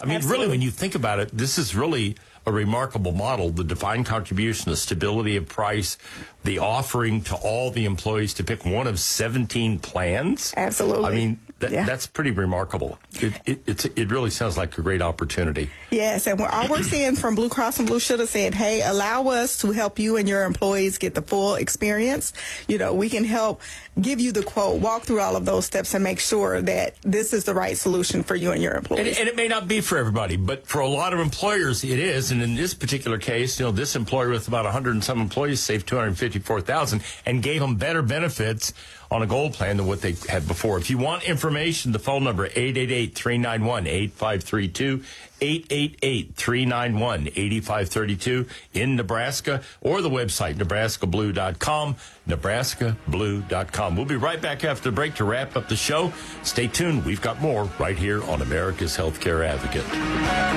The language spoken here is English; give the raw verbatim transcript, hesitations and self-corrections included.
I mean, Absolutely. really, when you think about it, this is really a remarkable model. The defined contribution, the stability of price, the offering to all the employees to pick one of seventeen plans. Absolutely. I mean, that, Yeah. that's pretty remarkable. It, it, it's, it really sounds like a great opportunity. Yes, and we're, all we're seeing from Blue Cross and Blue Shield is saying, hey, allow us to help you and your employees get the full experience. You know, we can help give you the quote, walk through all of those steps and make sure that this is the right solution for you and your employees. And, and it may not be for everybody, but for a lot of employers, it is. And in this particular case, you know, this employer with about one hundred and some employees saved two hundred fifty-four thousand dollars and gave them better benefits on a gold plan than what they had before. If you want information, the phone number, eight eight eight, three nine one, eight five three two, eight eight eight, three nine one, eight five three two in Nebraska, or the website, nebraska blue dot com, nebraska blue dot com. We'll be right back after the break to wrap up the show. Stay tuned. We've got more right here on America's Healthcare Advocate.